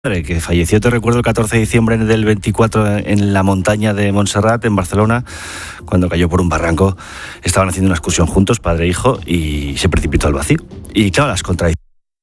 que falleció, te recuerdo, el 14 de diciembre del 24 en la montaña de Montserrat, en Barcelona, cuando cayó por un barranco. Estaban haciendo una excursión juntos, padre e hijo, y se precipitó al vacío. Y claro, las contradicciones.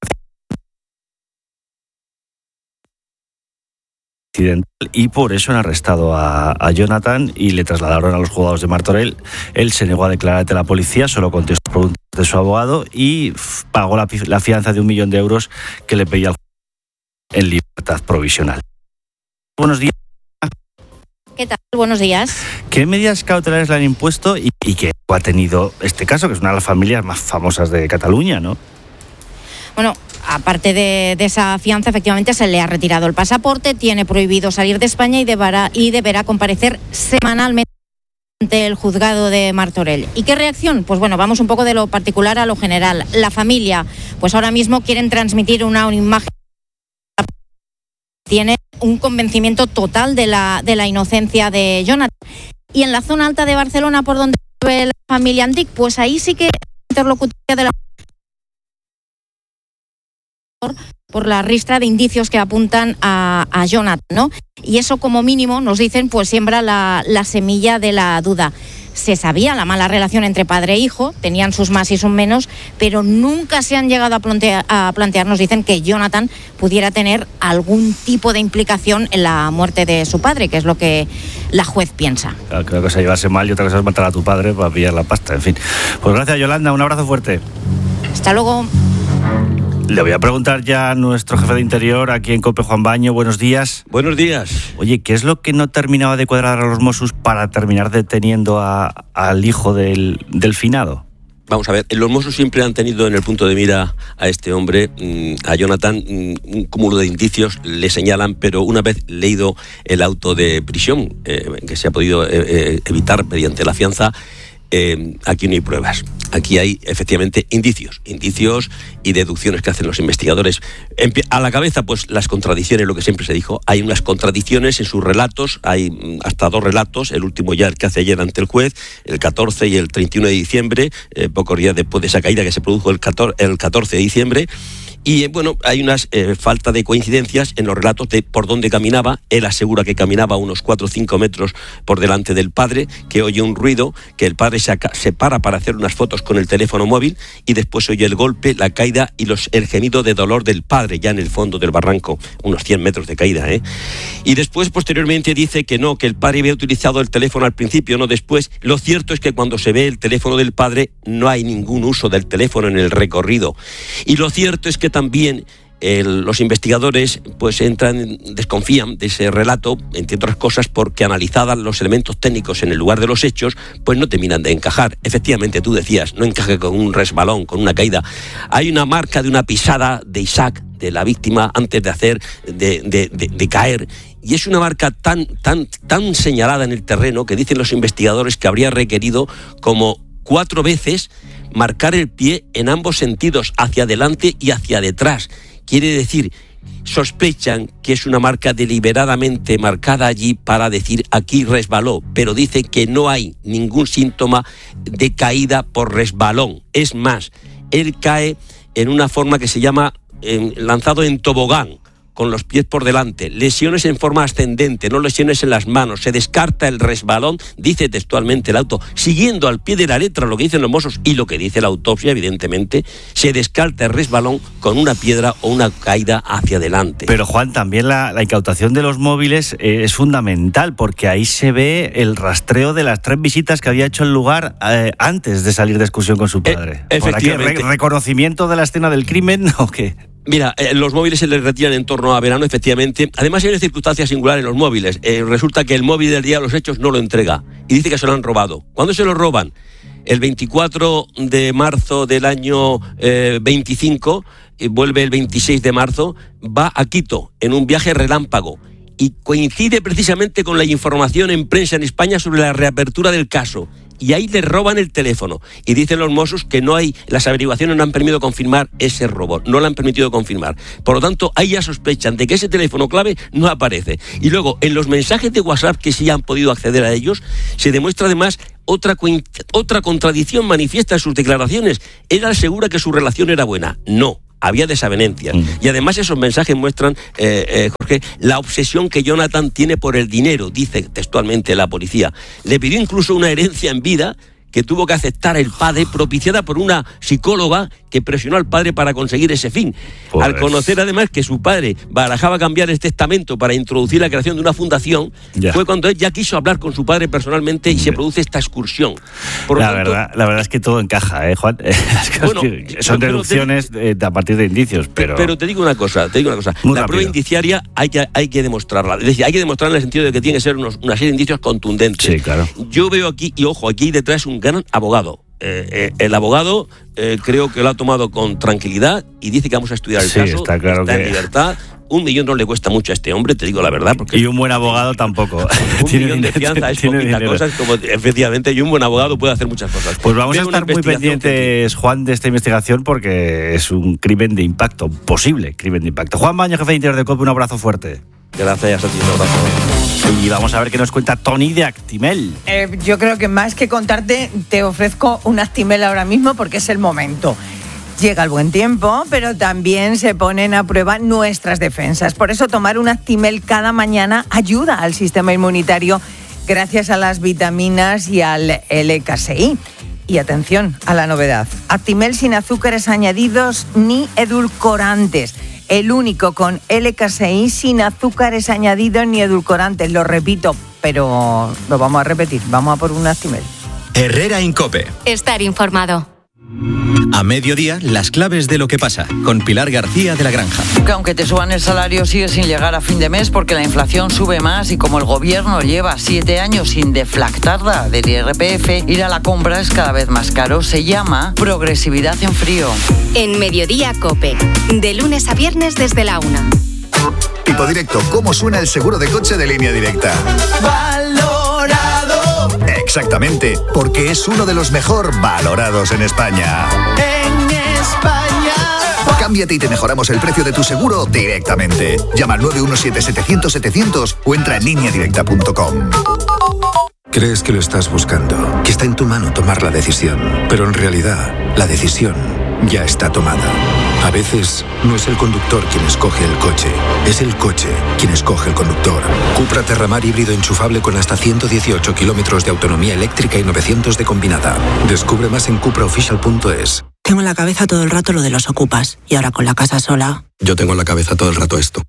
Y por eso han arrestado a Jonathan y le trasladaron a los juzgados de Martorell. Él se negó a declarar ante la policía, solo contestó preguntas de su abogado y pagó la fianza de 1 millón de euros que le pedía al juez en libertad provisional. Buenos días. ¿Qué tal? Buenos días. ¿Qué medidas cautelares le han impuesto y qué ha tenido este caso, que es una de las familias más famosas de Cataluña, ¿no? Bueno, aparte de esa fianza, efectivamente se le ha retirado el pasaporte, tiene prohibido salir de España y deberá comparecer semanalmente ante el juzgado de Martorell. ¿Y qué reacción? Pues bueno, vamos un poco de lo particular a lo general. La familia, pues ahora mismo quieren transmitir una imagen. Tiene un convencimiento total de la inocencia de Jonathan. Y en la zona alta de Barcelona, por donde vive la familia Antic, pues ahí sí que interlocutoria de la por la ristra de indicios que apuntan a Jonathan, ¿no? Y eso, como mínimo, nos dicen, pues siembra la semilla de la duda. Se sabía la mala relación entre padre e hijo, tenían sus más y sus menos, pero nunca se han llegado a plantear, nos dicen, que Jonathan pudiera tener algún tipo de implicación en la muerte de su padre, que es lo que la juez piensa. Claro, creo que es llevarse mal y otra cosa es matar a tu padre para pillar la pasta, en fin. Pues gracias, Yolanda, un abrazo fuerte. Hasta luego. Le voy a preguntar ya a nuestro jefe de Interior, aquí en COPE, Juan Baño. Buenos días. Buenos días. Oye, ¿qué es lo que no terminaba de cuadrar a los Mossos para terminar deteniendo al hijo del finado? Vamos a ver, los Mossos siempre han tenido en el punto de mira a este hombre, a Jonathan, un cúmulo de indicios, le señalan, pero una vez leído el auto de prisión, que se ha podido evitar mediante la fianza, aquí no hay pruebas. Aquí hay efectivamente indicios y deducciones que hacen los investigadores. A la cabeza, pues las contradicciones, lo que siempre se dijo. Hay unas contradicciones en sus relatos, hay hasta 2 relatos, el último ya el que hace ayer ante el juez, el 14 y el 31 de diciembre, pocos días después de esa caída que se produjo el 14 de diciembre. Y bueno, hay una falta de coincidencias en los relatos de por dónde caminaba. Él asegura que caminaba unos 4 o 5 metros por delante del padre, que oye un ruido, que el padre se para hacer unas fotos con el teléfono móvil y después oye el golpe, la caída y el gemido de dolor del padre ya en el fondo del barranco, unos 100 metros de caída, Y después, posteriormente, dice que no, que el padre había utilizado el teléfono al principio, no después. Lo cierto es que cuando se ve el teléfono del padre no hay ningún uso del teléfono en el recorrido. Y lo cierto es que también los investigadores pues desconfían de ese relato, entre otras cosas porque analizadas los elementos técnicos en el lugar de los hechos, pues no terminan de encajar. Efectivamente, tú decías, no encaja con un resbalón, con una caída. Hay una marca de una pisada de Isaac, de la víctima, antes de caer, y es una marca tan señalada en el terreno que dicen los investigadores que habría requerido como 4 veces marcar el pie en ambos sentidos, hacia adelante y hacia detrás. Quiere decir, sospechan que es una marca deliberadamente marcada allí para decir aquí resbaló, pero dice que no hay ningún síntoma de caída por resbalón. Es más, él cae en una forma que se llama lanzado en tobogán, con los pies por delante, lesiones en forma ascendente, no lesiones en las manos, se descarta el resbalón, dice textualmente el auto, siguiendo al pie de la letra lo que dicen los Mossos y lo que dice la autopsia, evidentemente, se descarta el resbalón con una piedra o una caída hacia adelante. Pero Juan, también la incautación de los móviles es fundamental, porque ahí se ve el rastreo de las 3 visitas que había hecho el lugar antes de salir de excursión con su padre. Efectivamente. ¿Reconocimiento de la escena del crimen o qué? Mira, los móviles se les retiran en torno a verano, efectivamente. Además hay una circunstancia singular en los móviles. Resulta que el móvil del día de los hechos no lo entrega y dice que se lo han robado. ¿Cuándo se lo roban? El 24 de marzo del año 25, vuelve el 26 de marzo, va a Quito en un viaje relámpago y coincide precisamente con la información en prensa en España sobre la reapertura del caso. Y ahí le roban el teléfono. Y dicen los Mossos que las averiguaciones no han permitido confirmar ese robo. No lo han permitido confirmar. Por lo tanto, ahí ya sospechan de que ese teléfono clave no aparece. Y luego, en los mensajes de WhatsApp que sí han podido acceder a ellos, se demuestra además otra contradicción manifiesta en sus declaraciones. Él asegura que su relación era buena. No. había desavenencias. Y además esos mensajes muestran, Jorge, la obsesión que Jonathan tiene por el dinero, dice textualmente la policía. Le pidió incluso una herencia en vida que tuvo que aceptar el padre, propiciada por una psicóloga que presionó al padre para conseguir ese fin. Pues... Al conocer además que su padre barajaba cambiar el testamento para introducir la creación de una fundación, fue cuando él ya quiso hablar con su padre personalmente y se produce esta excursión. La verdad es que todo encaja, Juan. Bueno, son deducciones a partir de indicios, pero te digo una cosa. La prueba indiciaria hay que demostrarla. Es decir, hay que demostrarla en el sentido de que tiene que ser una serie de indicios contundentes. Sí, claro. Yo veo aquí, y ojo, aquí detrás un gran abogado. El abogado creo que lo ha tomado con tranquilidad y dice que vamos a estudiar el caso. Está claro está en libertad. 1 millón no le cuesta mucho a este hombre, te digo la verdad. Porque y un buen abogado tampoco. 1 millón de fianza es poquita cosa, como efectivamente, y un buen abogado puede hacer muchas cosas. Pues vamos a estar muy pendientes, Juan, de esta investigación, porque es un crimen de impacto, posible crimen de impacto. Juan Baño, jefe de Interior de COPE, un abrazo fuerte. Gracias a ti, un abrazo. Y vamos a ver qué nos cuenta Tony de Actimel. Yo creo que más que contarte, te ofrezco un Actimel ahora mismo porque es el momento. Llega el buen tiempo, pero también se ponen a prueba nuestras defensas. Por eso tomar un Actimel cada mañana ayuda al sistema inmunitario gracias a las vitaminas y al L-caseín. Y atención a la novedad. Actimel sin azúcares añadidos ni edulcorantes. El único con L-caseín sin azúcares añadidos ni edulcorantes. Lo repito, pero lo vamos a repetir. Vamos a por un Actimel. Herrera en COPE. Estar informado. A mediodía, las claves de lo que pasa, con Pilar García de La Granja. Que aunque te suban el salario, sigue sin llegar a fin de mes porque la inflación sube más y como el gobierno lleva 7 años sin deflactarla del IRPF, ir a la compra es cada vez más caro. Se llama progresividad en frío. En Mediodía COPE, de lunes a viernes desde la 1. Tipo Directo, ¿cómo suena el seguro de coche de Línea Directa? ¡Valorado! Exactamente, porque es uno de los mejor valorados en España. ¡En España! Cámbiate y te mejoramos el precio de tu seguro directamente. Llama al 917-700-700 o entra en lineadirecta.com. Crees que lo estás buscando, que está en tu mano tomar la decisión, pero en realidad la decisión ya está tomada. A veces no es el conductor quien escoge el coche, es el coche quien escoge el conductor. Cupra Terramar híbrido enchufable con hasta 118 kilómetros de autonomía eléctrica y 900 de combinada. Descubre más en cupraofficial.es. Tengo en la cabeza todo el rato lo de los ocupas y ahora con la casa sola. Yo tengo en la cabeza todo el rato esto.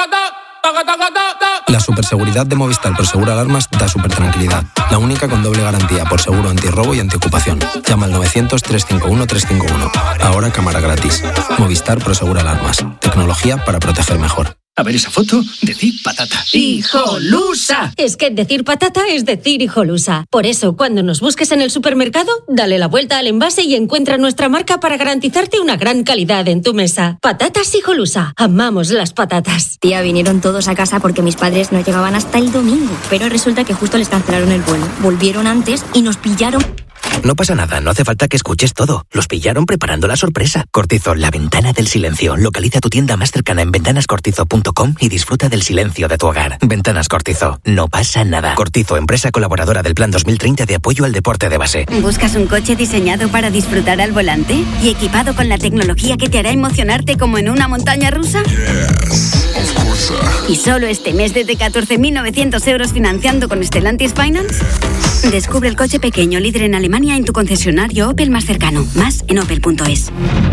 La superseguridad de Movistar por Seguro Alarmas da supertranquilidad. La única con doble garantía por seguro antirrobo y antiocupación. Llama al 900-351-351. Ahora cámara gratis. Movistar por Seguro Alarmas. Tecnología para proteger mejor. A ver esa foto, decir patata. ¡Hijolusa! Es que decir patata es decir hijolusa. Por eso, cuando nos busques en el supermercado, dale la vuelta al envase y encuentra nuestra marca para garantizarte una gran calidad en tu mesa. Patatas Hijolusa. Amamos las patatas. Tía, vinieron todos a casa porque mis padres no llegaban hasta el domingo. Pero resulta que justo les cancelaron el vuelo. Volvieron antes y nos pillaron... No pasa nada, no hace falta que escuches todo. Los pillaron preparando la sorpresa. Cortizo, la ventana del silencio. Localiza tu tienda más cercana en ventanascortizo.com y disfruta del silencio de tu hogar. Ventanas Cortizo, no pasa nada. Cortizo, empresa colaboradora del Plan 2030 de apoyo al deporte de base. ¿Buscas un coche diseñado para disfrutar al volante? ¿Y equipado con la tecnología que te hará emocionarte como en una montaña rusa? Yes, of course. ¿Y solo este mes desde 14.900 euros financiando con Stellantis Finance? Descubre el coche pequeño líder en Alemania en tu concesionario Opel más cercano. Más en opel.es.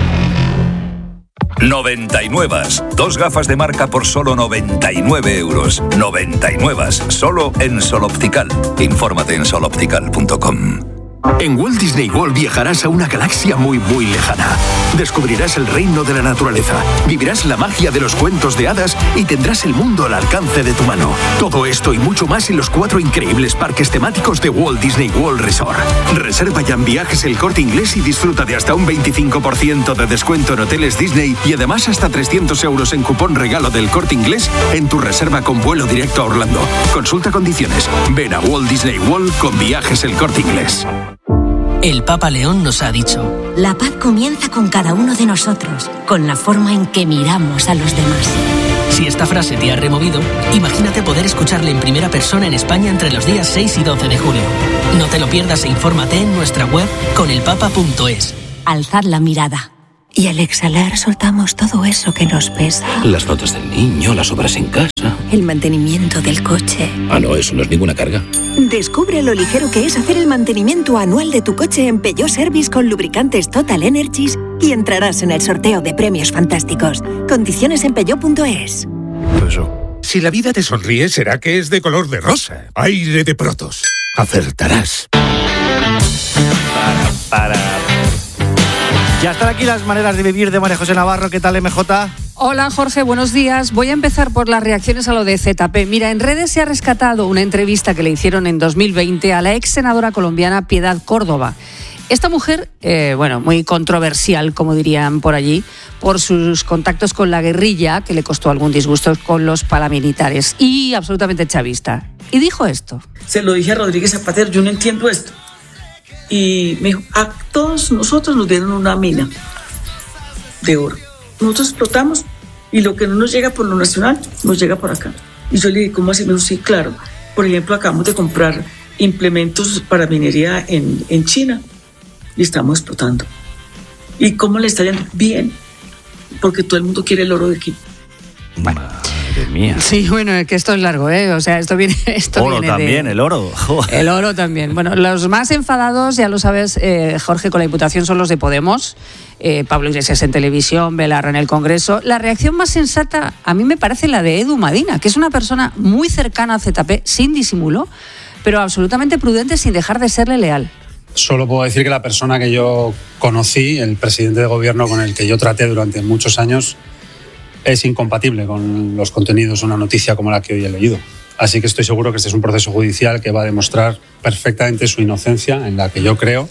99. 2 gafas de marca por solo 99 euros. 99. Solo en Sol Optical. Infórmate en soloptical.com. En Walt Disney World viajarás a una galaxia muy lejana. Descubrirás el reino de la naturaleza, vivirás la magia de los cuentos de hadas y tendrás el mundo al alcance de tu mano. Todo esto y mucho más en los 4 increíbles parques temáticos de Walt Disney World Resort. Reserva ya en Viajes El Corte Inglés y disfruta de hasta un 25% de descuento en hoteles Disney y además hasta 300 euros en cupón regalo del Corte Inglés en tu reserva con vuelo directo a Orlando. Consulta condiciones. Ven a Walt Disney World con Viajes El Corte Inglés. El Papa León nos ha dicho: la paz comienza con cada uno de nosotros, con la forma en que miramos a los demás. Si esta frase te ha removido, imagínate poder escucharle en primera persona en España entre los días 6 y 12 de julio. No te lo pierdas e infórmate en nuestra web conelpapa.es. Alzad la mirada. Y al exhalar soltamos todo eso que nos pesa. Las notas del niño, las obras en casa. El mantenimiento del coche. Ah, no, eso no es ninguna carga. Descubre lo ligero que es hacer el mantenimiento anual de tu coche en Peugeot Service con lubricantes Total Energies y entrarás en el sorteo de premios fantásticos. Condiciones en peugeot.es. Si la vida te sonríe, será que es de color de rosa. Aire de Protos. Acertarás. Ya están aquí las maneras de vivir de María José Navarro. ¿Qué tal, MJ? Hola, Jorge, buenos días. Voy a empezar por las reacciones a lo de ZP. Mira, en redes se ha rescatado una entrevista que le hicieron en 2020 a la ex senadora colombiana Piedad Córdoba. Esta mujer, muy controversial, como dirían por allí, por sus contactos con la guerrilla, que le costó algún disgusto con los paramilitares, y absolutamente chavista. Y dijo esto. Se lo dije a Rodríguez Zapatero, yo no entiendo esto. Y me dijo, a todos nosotros nos dieron una mina de oro. Nosotros explotamos y lo que no nos llega por lo nacional, nos llega por acá. Y yo le dije, ¿cómo así? Me dijo, sí, claro. Por ejemplo, acabamos de comprar implementos para minería en China y estamos explotando. ¿Y cómo le está yendo? Bien, porque todo el mundo quiere el oro de aquí. Bueno. Madre mía. Sí, bueno, es que esto es largo, ¿eh? O sea, esto viene oro también, el oro. El oro también. Bueno, los más enfadados, ya lo sabes, Jorge, con la imputación son los de Podemos. Pablo Iglesias en televisión, Belarra en el Congreso. La reacción más sensata a mí me parece la de Edu Madina, que es una persona muy cercana a ZP, sin disimulo, pero absolutamente prudente sin dejar de serle leal. Solo puedo decir que la persona que yo conocí, el presidente de gobierno con el que yo traté durante muchos años, es incompatible con los contenidos de una noticia como la que hoy he leído. Así que estoy seguro que este es un proceso judicial que va a demostrar perfectamente su inocencia, en la que yo creo.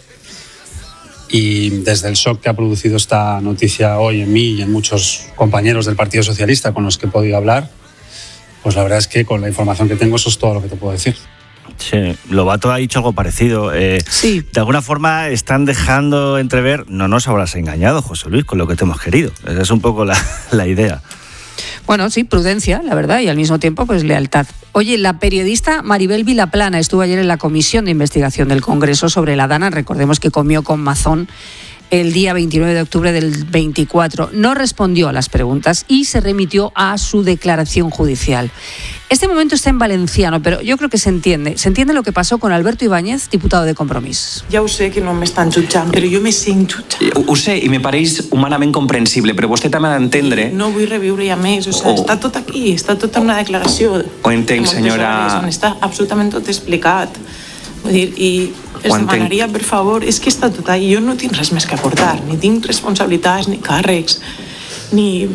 Y desde el shock que ha producido esta noticia hoy en mí y en muchos compañeros del Partido Socialista con los que he podido hablar, pues la verdad es que con la información que tengo eso es todo lo que te puedo decir. Sí, Lobato ha dicho algo parecido. Sí. De alguna forma están dejando entrever, no nos habrás engañado, José Luis, con lo que te hemos querido. Esa es un poco la idea. Bueno, sí, prudencia, la verdad, y al mismo tiempo, pues lealtad. Oye, la periodista Maribel Vilaplana estuvo ayer en la Comisión de Investigación del Congreso sobre la Dana. Recordemos que comió con Mazón el día 29 de octubre del 24. No respondió a las preguntas y se remitió a su declaración judicial. Este momento está en valenciano, pero yo creo que se entiende. Se entiende lo que pasó con Alberto Ibáñez, diputado de Compromís. Ja ho sé que no m'estan jutjant, però jo me sent jutjant. Ho sé, i me pareix humanament comprensible, però vostè també ha d'entendre... No vull reviure ja més, o sigui, està tot aquí, està tot en una declaració. Ho entenc, senyora... On està absolutament tot explicat. Vull dir, i els demanaria, per favor, és que està tot allà. Jo no tinc res més que aportar, ni tinc responsabilitats, ni càrrecs, ni...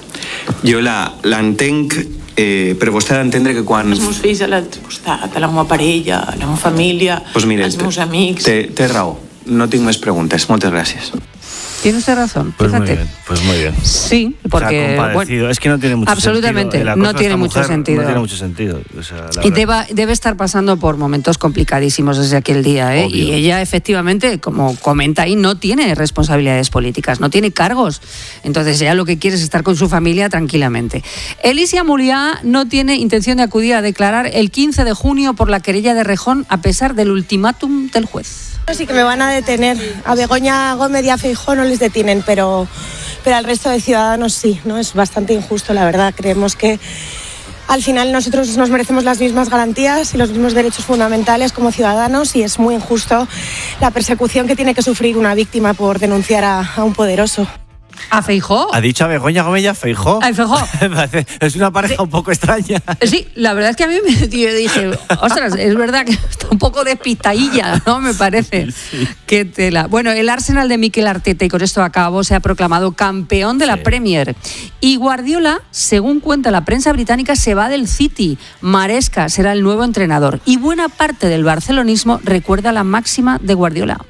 Jo l'entenc, però vostè ha d'entendre que quan... Els meus fills a l'altre costat, a la meva parella, a la meva família, els meus amics... Té raó, no tinc més preguntes. Moltes gràcies. Tiene usted razón, pues fíjate. Pues muy bien. Sí, porque... Bueno, es que no tiene mucho absolutamente, sentido. no tiene mucho sentido. No tiene mucho sentido. O sea, y debe estar pasando por momentos complicadísimos desde aquel día, ¿eh? Y ella, efectivamente, como comenta ahí, no tiene responsabilidades políticas, no tiene cargos. Entonces ella lo que quiere es estar con su familia tranquilamente. Elisia Muliá no tiene intención de acudir a declarar el 15 de junio por la querella de Rejón, a pesar del ultimátum del juez. Sí que me van a detener. A Begoña Gómez y a Feijóo no les detienen, pero al resto de ciudadanos sí, ¿no? Es bastante injusto, la verdad. Creemos que al final nosotros nos merecemos las mismas garantías y los mismos derechos fundamentales como ciudadanos y es muy injusto la persecución que tiene que sufrir una víctima por denunciar a un poderoso. ¿A Feijóo? ¿Ha dicho a Begoña Gómez y a Feijóo? ¿A Feijóo? Es una pareja un poco extraña. Sí, la verdad es que a mí yo dije, ostras, es verdad que está un poco despistadilla, ¿no? Me parece. Sí. Qué tela. Bueno, el Arsenal de Mikel Arteta, y con esto acabo, se ha proclamado campeón de la Premier. Y Guardiola, según cuenta la prensa británica, se va del City. Maresca será el nuevo entrenador. Y buena parte del barcelonismo recuerda la máxima de Guardiola.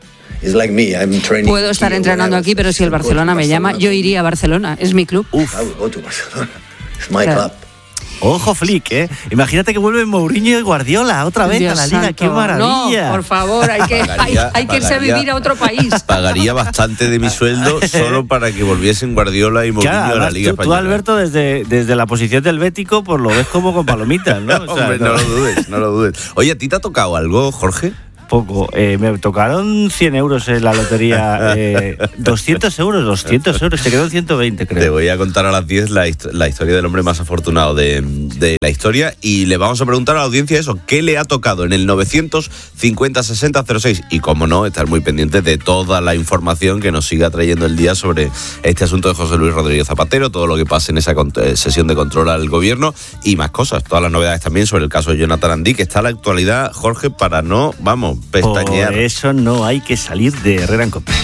Puedo estar entrenando aquí, pero si el Barcelona me llama, yo iría a Barcelona. Es mi club. Claro. Ojo, Flick, ¿eh? Imagínate que vuelven Mourinho y Guardiola otra vez. Dios a la Liga. Santo. ¡Qué maravilla! No, por favor, hay que irse a vivir a otro país. Pagaría bastante de mi sueldo solo para que volviesen Guardiola y Mourinho a la Liga Española. Tú, Alberto, desde la posición del Bético, pues lo ves como con palomitas, ¿no? O sea, hombre, no lo dudes. Oye, ¿a ti te ha tocado algo, Jorge? poco. Me tocaron 100 euros en la lotería. 200 euros, se quedó en 120, creo. Te voy a contar a las 10 la historia del hombre más afortunado de la historia y le vamos a preguntar a la audiencia eso, ¿qué le ha tocado en el 950 60 06? Y como no, estar muy pendiente de toda la información que nos siga trayendo el día sobre este asunto de José Luis Rodríguez Zapatero, todo lo que pase en esa sesión de control al gobierno y más cosas, todas las novedades también sobre el caso de Jonathan Andí, que está a la actualidad, Jorge, para no, pestañear. Por eso no hay que salir de Herrera en Cope.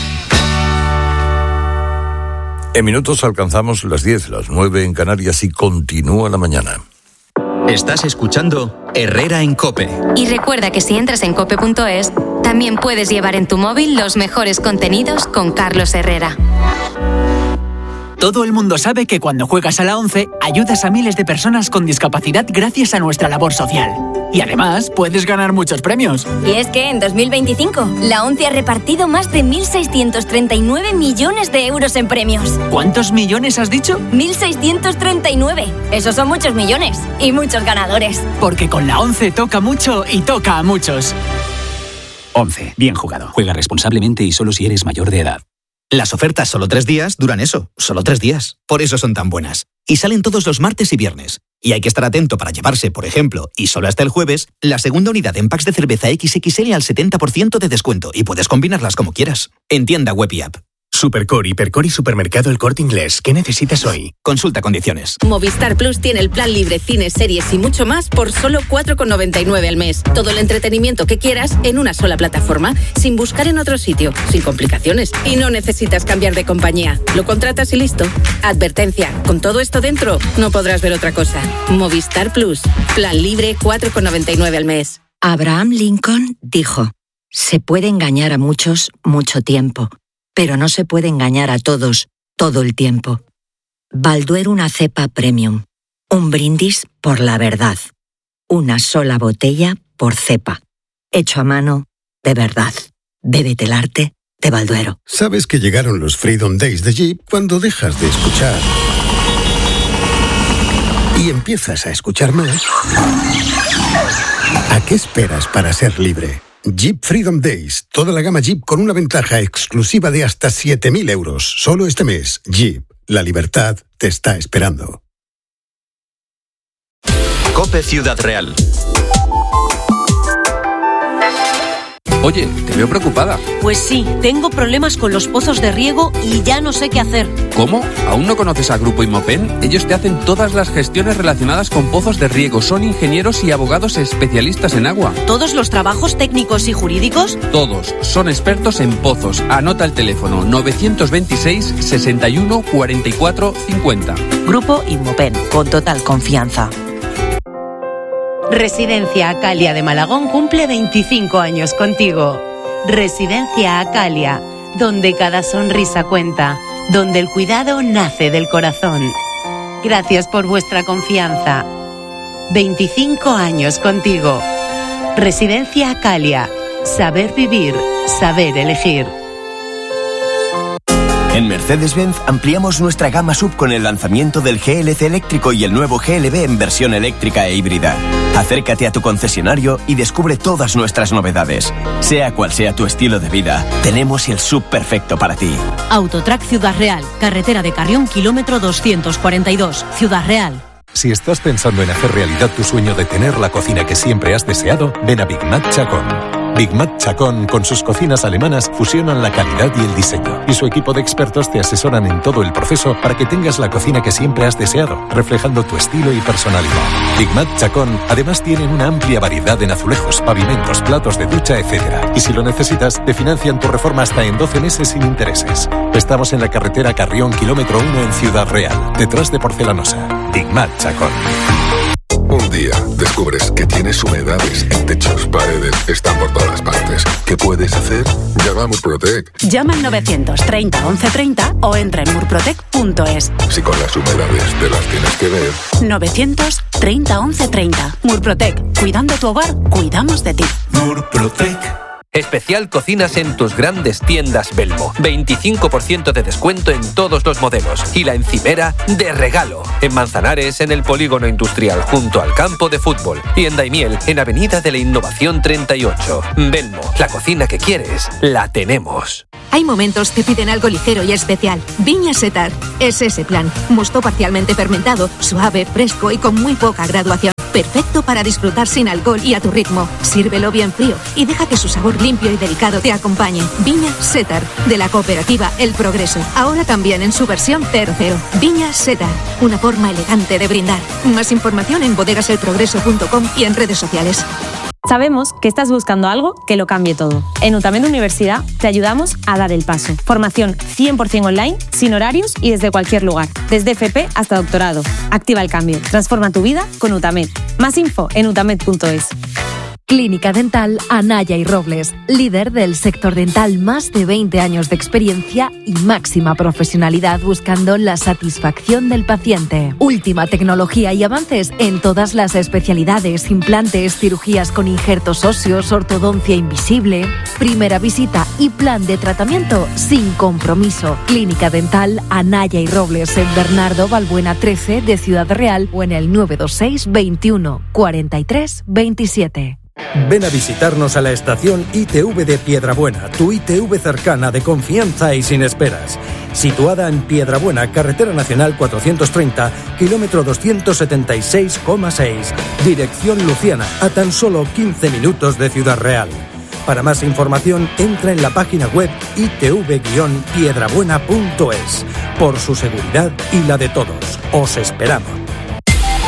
En minutos alcanzamos las 10, las 9 en Canarias y continúa la mañana. Estás escuchando Herrera en Cope. Y recuerda que si entras en cope.es, también puedes llevar en tu móvil los mejores contenidos con Carlos Herrera. Todo el mundo sabe que cuando juegas a la 11, ayudas a miles de personas con discapacidad gracias a nuestra labor social. Y además, puedes ganar muchos premios. Y es que en 2025, la 11 ha repartido más de 1.639 millones de euros en premios. ¿Cuántos millones has dicho? 1.639. Esos son muchos millones. Y muchos ganadores. Porque con la 11 toca mucho y toca a muchos. 11. Bien jugado. Juega responsablemente y solo si eres mayor de edad. Las ofertas solo 3 días duran eso, solo 3 días. Por eso son tan buenas. Y salen todos los martes y viernes. Y hay que estar atento para llevarse, por ejemplo, y solo hasta el jueves, la segunda unidad en packs de cerveza XXL al 70% de descuento. Y puedes combinarlas como quieras. En tienda web y app. Supercore, Hipercore y Supermercado El Corte Inglés. ¿Qué necesitas hoy? Consulta condiciones. Movistar Plus tiene el plan libre, cines, series y mucho más por solo 4,99 al mes. Todo el entretenimiento que quieras en una sola plataforma, sin buscar en otro sitio, sin complicaciones. Y no necesitas cambiar de compañía. Lo contratas y listo. Advertencia, con todo esto dentro, no podrás ver otra cosa. Movistar Plus, plan libre, 4,99 al mes. Abraham Lincoln dijo: se puede engañar a muchos mucho tiempo, pero no se puede engañar a todos todo el tiempo. Balduero, una cepa premium. Un brindis por la verdad. Una sola botella por cepa. Hecho a mano, de verdad. Bébete el arte de Balduero. Sabes que llegaron los Freedom Days de Jeep cuando dejas de escuchar y empiezas a escuchar más. ¿A qué esperas para ser libre? Jeep Freedom Days. Toda la gama Jeep con una ventaja exclusiva de hasta 7.000 euros. Solo este mes. Jeep. La libertad te está esperando. Cope Ciudad Real. Oye, te veo preocupada. Pues sí, tengo problemas con los pozos de riego y ya no sé qué hacer. ¿Cómo? ¿Aún no conoces a Grupo Inmopen? Ellos te hacen todas las gestiones relacionadas con pozos de riego. Son ingenieros y abogados especialistas en agua. ¿Todos los trabajos técnicos y jurídicos? Todos. Son expertos en pozos. Anota el teléfono 926 61 44 50. Grupo Inmopen, con total confianza. Residencia Acalia de Malagón cumple 25 años contigo. Residencia Acalia, donde cada sonrisa cuenta, donde el cuidado nace del corazón. Gracias por vuestra confianza. 25 años contigo. Residencia Acalia, saber vivir, saber elegir. En Mercedes-Benz ampliamos nuestra gama SUV con el lanzamiento del GLC eléctrico y el nuevo GLB en versión eléctrica e híbrida. Acércate a tu concesionario y descubre todas nuestras novedades. Sea cual sea tu estilo de vida, tenemos el SUV perfecto para ti. Autotrack Ciudad Real, carretera de Carrión, kilómetro 242, Ciudad Real. Si estás pensando en hacer realidad tu sueño de tener la cocina que siempre has deseado, ven a Big Mac Chacón. Big Mac Chacón, con sus cocinas alemanas, fusionan la calidad y el diseño. Y su equipo de expertos te asesoran en todo el proceso para que tengas la cocina que siempre has deseado, reflejando tu estilo y personalidad. Big Mac Chacón, además, tienen una amplia variedad en azulejos, pavimentos, platos de ducha, etc. Y si lo necesitas, te financian tu reforma hasta en 12 meses sin intereses. Estamos en la carretera Carrión, kilómetro 1 en Ciudad Real, detrás de Porcelanosa. Big Mac Chacón. Un día descubres que tienes humedades en techos, paredes, están por todas partes. ¿Qué puedes hacer? Llama a Murprotec. Llama al 930 1130 o entra en murprotec.es. Si con las humedades te las tienes que ver. 930 1130. Murprotec. Cuidando tu hogar, cuidamos de ti. Murprotec. Especial cocinas en tus grandes tiendas Belmo. 25% de descuento en todos los modelos. Y la encimera de regalo. En Manzanares, en el Polígono Industrial, junto al campo de fútbol. Y en Daimiel, en Avenida de la Innovación 38. Belmo, la cocina que quieres, la tenemos. Hay momentos que piden algo ligero y especial. Viña Setar es ese plan. Mosto parcialmente fermentado, suave, fresco y con muy poca graduación. Perfecto para disfrutar sin alcohol y a tu ritmo. Sírvelo bien frío y deja que su sabor limpio y delicado te acompañe. Viña Setar, de la cooperativa El Progreso. Ahora también en su versión 00. Viña Setar, una forma elegante de brindar. Más información en bodegaselprogreso.com y en redes sociales. Sabemos que estás buscando algo que lo cambie todo. En UTAMED Universidad te ayudamos a dar el paso. Formación 100% online, sin horarios y desde cualquier lugar. Desde FP hasta doctorado. Activa el cambio. Transforma tu vida con UTAMED. Más info en utamed.es. Clínica Dental Anaya y Robles, líder del sector dental, más de 20 años de experiencia y máxima profesionalidad buscando la satisfacción del paciente. Última tecnología y avances en todas las especialidades, implantes, cirugías con injertos óseos, ortodoncia invisible. Primera visita y plan de tratamiento sin compromiso. Clínica Dental Anaya y Robles en Bernardo Balbuena 13 de Ciudad Real o en el 926 21 43 27. Ven a visitarnos a la estación ITV de Piedrabuena, tu ITV cercana, de confianza y sin esperas. Situada en Piedrabuena, Carretera Nacional 430, kilómetro 276,6, dirección Luciana, a tan solo 15 minutos de Ciudad Real. Para más información, entra en la página web itv-piedrabuena.es. Por su seguridad y la de todos, os esperamos.